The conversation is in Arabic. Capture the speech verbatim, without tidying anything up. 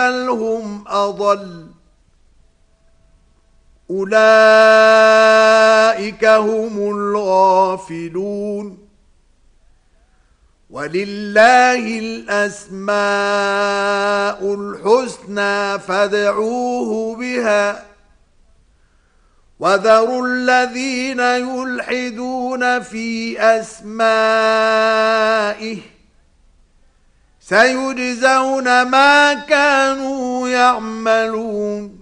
بل هم أضل أولئك هم الغافلون ولله الأسماء الحسنى فادعوه بها وذروا الذين يلحدون في أسمائه سيجزون ما كانوا يعملون